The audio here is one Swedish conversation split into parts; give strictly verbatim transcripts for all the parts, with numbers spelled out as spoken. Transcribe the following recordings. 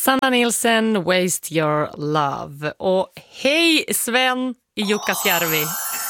Sanna Nielsen, Waste Your Love. Och hej Sven i Jukkasjärvi.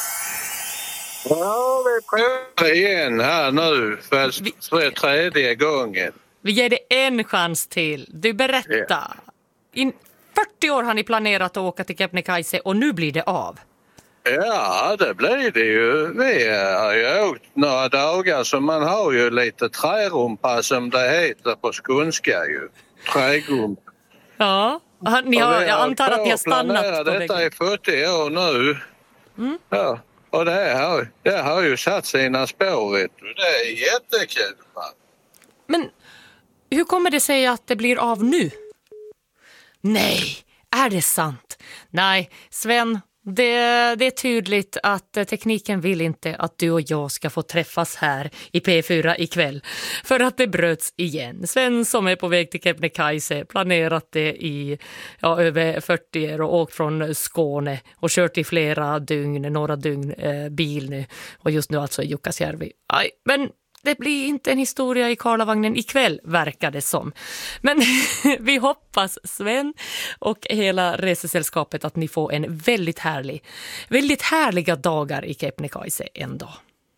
Ja, vi provar igen här nu för, för tredje gången. Vi ger det en chans till. Du, berätta. Yeah. I fyrtio år har ni planerat att åka till Kebnekaise och nu blir det av. Ja, det blir det ju. Vi har ju åkt några dagar så man har ju lite trärumpa som det heter på skånska ju. Trägump. Ja, ni har, jag antar att ni har stannat på detta i fyrtio år nu. Mm. Ja, och det har, det har ju satt sina spår, vet du. Det är jättekul. Men hur kommer det sig att det blir av nu? Nej, är det sant? Nej, Sven, det, det är tydligt att tekniken vill inte att du och jag ska få träffas här i P fyra ikväll. För att det bröts igen. Sven som är på väg till Kebnekaise planerat det i ja, över fyrtio år och åkt från Skåne och kört i flera dygn, några dygn eh, bil nu. Och just nu alltså i Jukkasjärvi. Aj, men det blir inte en historia i Karlavagnen ikväll, verkar det som. Men vi hoppas, Sven och hela resesällskapet, att ni får en väldigt härlig, väldigt härliga dagar i Kebnekaise en dag.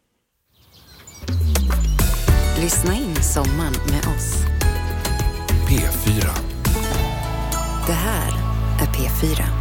Lyssna in sommaren med oss. P fyra. Det här är P fyra.